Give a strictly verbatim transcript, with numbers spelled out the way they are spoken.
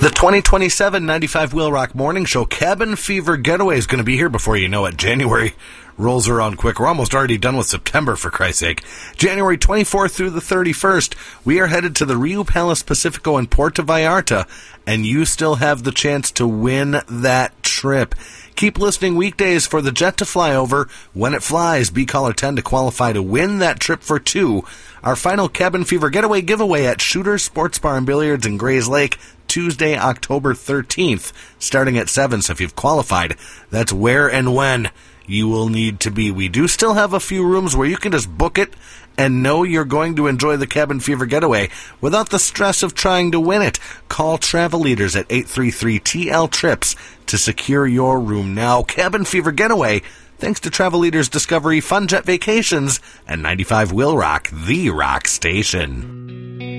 The twenty twenty-seven ninety-five Wheel Rock Morning Show Cabin Fever Getaway is going to be here before you know it. January rolls around quick. We're almost already done with September, for Christ's sake. January twenty-fourth through the thirty-first, we are headed to the Rio Palace Pacifico in Puerto Vallarta, and you still have the chance to win that trip. Keep listening weekdays for the jet to fly over. When it flies, be caller ten to qualify to win that trip for two. Our final Cabin Fever Getaway giveaway at Shooter's Sports Bar and Billiards in Grays Lake, Tuesday, October thirteenth, starting at seven. So if you've qualified, that's where and when you will need to be. We do still have a few rooms where you can just book it and know you're going to enjoy the Cabin Fever Getaway without the stress of trying to win it. Call Travel Leaders at eight three three T L Trips to secure your room now. Cabin Fever Getaway, thanks to Travel Leaders Discovery Fun Jet Vacations and ninety-five Will Rock, the rock station.